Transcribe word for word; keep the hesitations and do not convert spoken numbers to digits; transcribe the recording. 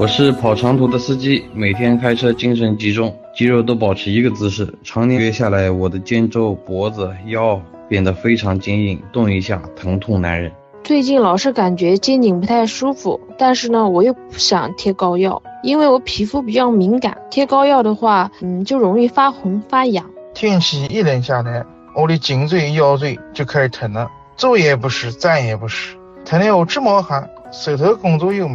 我是跑长途的司机，每天开车精神集中，肌肉都保持一个姿势，常年约下来，我的肩周、脖子、腰变得非常坚硬，动一下疼痛难忍。 最近老是感觉肩颈不太舒服，但是呢，我又不想贴膏药，因为我皮肤比较敏感，贴膏药的话，嗯，就容易发红发痒。 天气一冷下来，我的颈椎、腰椎就开始疼了，坐也不是，站也不是，疼得我直冒汗，手头工作又忙。